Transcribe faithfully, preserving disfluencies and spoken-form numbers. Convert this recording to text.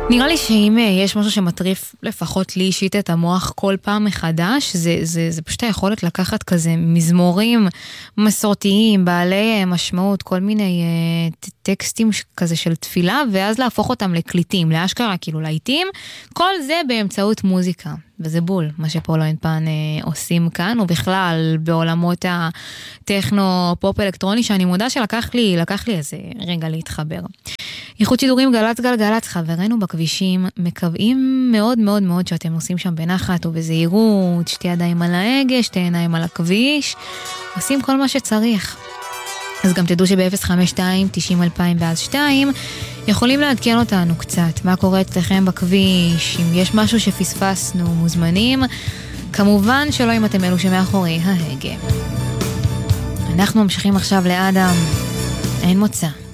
נראה לי שאם יש משהו שמטריף לפחות לי אישית את המוח כל פעם מחדש, זה, זה, זה פשוט היכולת לקחת כזה מזמורים מסורתיים, בעלי משמעות, כל מיני uh, טקסטים כזה של תפילה, ואז להפוך אותם לקליטים, לאשכרה, כאילו לעיתים, כל זה באמצעות מוזיקה. וזה בול, מה שפולו אנד פן אה, עושים כאן, ובכלל בעולמות הטכנו-פופ אלקטרוני, שאני מודה שלקח לי, לקח לי איזה רגע להתחבר. איחוד שידורים גלץ גלגלץ, חברינו בכבישים, מקווים מאוד מאוד מאוד שאתם עושים שם בנחת ובזהירות, שתי ידיים על ההגה, שתי עיניים על הכביש, עושים כל מה שצריך. אז גם תדעו שב-אפס חמש שתיים תשעים אלפיים ואז שתיים יכולים לעדכן אותנו קצת, מה קורה אצלכם בכביש, אם יש משהו שפספסנו, מוזמנים, כמובן שלא אם אתם אלו שמאחורי ההגה. אנחנו ממשיכים עכשיו לאדם, אין מוצא.